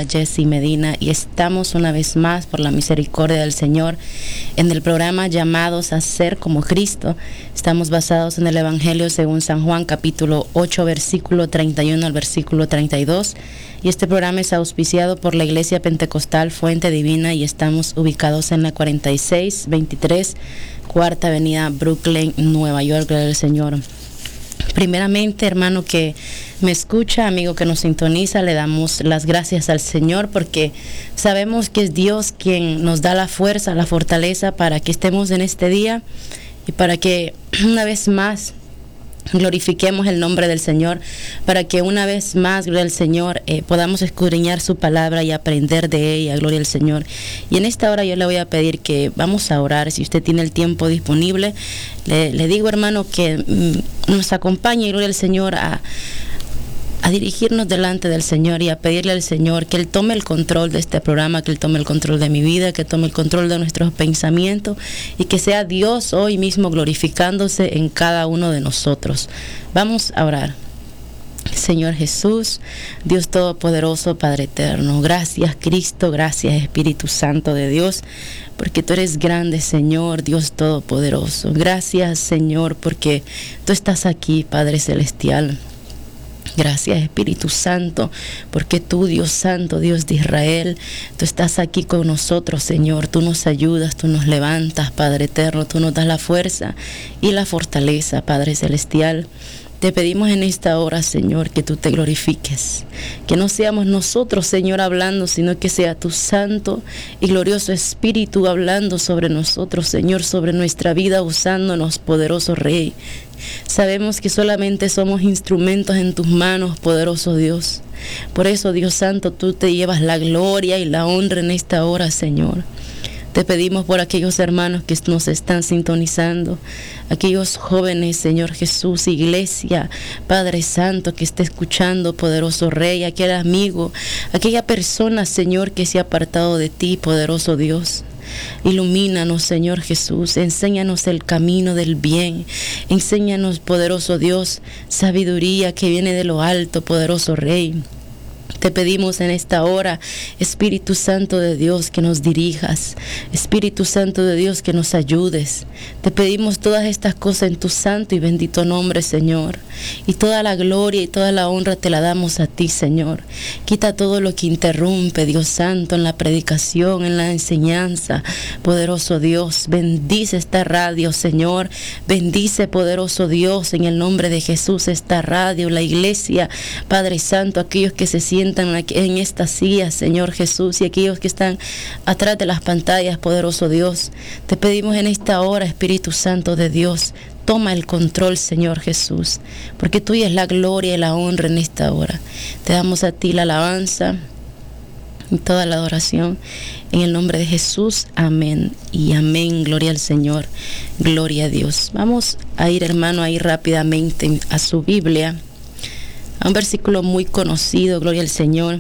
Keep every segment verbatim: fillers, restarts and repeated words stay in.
habla Jessie Medina y estamos una vez más por la misericordia del Señor en el programa Llamados a Ser como Cristo. Estamos basados en el Evangelio según San Juan, capítulo ocho, versículo treinta y uno al versículo treinta y dos. Y este programa es auspiciado por la Iglesia Pentecostal Fuente Divina y estamos ubicados en la cuarenta y seis veintitrés Cuarta Avenida, Brooklyn, Nueva York. Gloria al Señor. Primeramente, hermano que me escucha, amigo que nos sintoniza, le damos las gracias al Señor porque sabemos que es Dios quien nos da la fuerza, la fortaleza para que estemos en este día y para que una vez más glorifiquemos el nombre del Señor, para que una vez más, gloria al Señor, eh, podamos escudriñar su palabra y aprender de ella, gloria al Señor. Y en esta hora yo le voy a pedir que vamos a orar. Si usted tiene el tiempo disponible, le, le digo, hermano, que mm, nos acompañe, gloria al Señor, a a dirigirnos delante del Señor y a pedirle al Señor que Él tome el control de este programa, que Él tome el control de mi vida, que tome el control de nuestros pensamientos y que sea Dios hoy mismo glorificándose en cada uno de nosotros. Vamos a orar. Señor Jesús, Dios Todopoderoso, Padre Eterno, gracias Cristo, gracias Espíritu Santo de Dios, porque tú eres grande, Señor, Dios Todopoderoso. Gracias, Señor, porque tú estás aquí, Padre Celestial. Gracias Espíritu Santo, porque tú, Dios Santo, Dios de Israel, tú estás aquí con nosotros, Señor. Tú nos ayudas, tú nos levantas, Padre Eterno, tú nos das la fuerza y la fortaleza, Padre Celestial. Te pedimos en esta hora, Señor, que tú te glorifiques, que no seamos nosotros, Señor, hablando, sino que sea tu santo y glorioso Espíritu hablando sobre nosotros, Señor, sobre nuestra vida, usándonos, poderoso Rey. Sabemos que solamente somos instrumentos en tus manos, poderoso Dios. Por eso, Dios Santo, tú te llevas la gloria y la honra en esta hora, Señor. Te pedimos por aquellos hermanos que nos están sintonizando, aquellos jóvenes, Señor Jesús, iglesia, Padre Santo, que esté escuchando, poderoso Rey, aquel amigo, aquella persona, Señor, que se ha apartado de ti, poderoso Dios. Ilumínanos, Señor Jesús, enséñanos el camino del bien, enséñanos, poderoso Dios, sabiduría que viene de lo alto, poderoso Rey. Te pedimos en esta hora, Espíritu Santo de Dios, que nos dirijas. Espíritu Santo de Dios, que nos ayudes. Te pedimos todas estas cosas en tu santo y bendito nombre, Señor. Y toda la gloria y toda la honra te la damos a ti, Señor. Quita todo lo que interrumpe, Dios Santo, en la predicación, en la enseñanza. Poderoso Dios, bendice esta radio, Señor. Bendice, poderoso Dios, en el nombre de Jesús, esta radio, la iglesia. Padre Santo, aquellos que se sientan en esta silla, Señor Jesús, y aquellos que están atrás de las pantallas, poderoso Dios, te pedimos en esta hora, Espíritu Santo de Dios, toma el control, Señor Jesús, porque tuya es la gloria y la honra en esta hora. Te damos a ti la alabanza y toda la adoración en el nombre de Jesús, amén y amén. Gloria al Señor, gloria a Dios. Vamos a ir, hermano, ahí rápidamente a su Biblia, a un versículo muy conocido, gloria al Señor.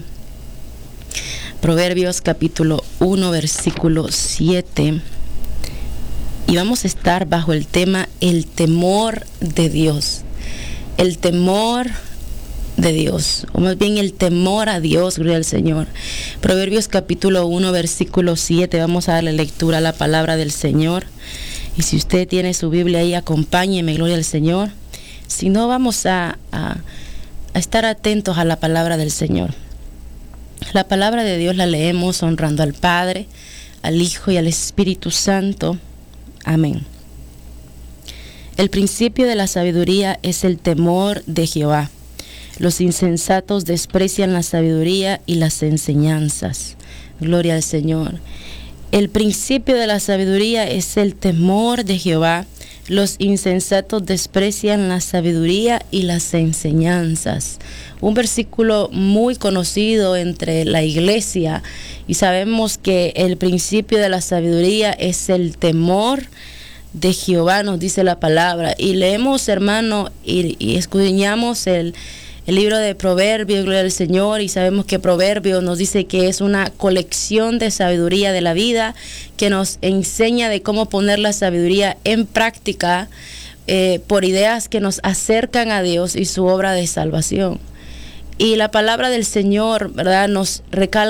Proverbios capítulo uno, versículo siete. Y vamos a estar bajo el tema el temor de Dios. El temor de Dios, o más bien el temor a Dios, gloria al Señor. Proverbios capítulo uno, versículo siete. Vamos a darle lectura a la palabra del Señor. Y si usted tiene su Biblia ahí, acompáñeme, gloria al Señor. Si no, vamos a... a a estar atentos a la palabra del Señor. La palabra de Dios la leemos honrando al Padre, al Hijo y al Espíritu Santo. Amén. El principio de la sabiduría es el temor de Jehová. Los insensatos desprecian la sabiduría y las enseñanzas. Gloria al Señor. El principio de la sabiduría es el temor de Jehová. Los insensatos desprecian la sabiduría y las enseñanzas. Un versículo muy conocido entre la iglesia, y sabemos que el principio de la sabiduría es el temor de Jehová, nos dice la palabra. Y leemos, hermano, y, y escudriñamos el, el libro de Proverbios, gloria al Señor, y sabemos que Proverbios nos dice que es una colección de sabiduría de la vida, que nos enseña de cómo poner la sabiduría en práctica eh, por ideas que nos acercan a Dios y su obra de salvación. Y la palabra del Señor, ¿verdad?, nos recalca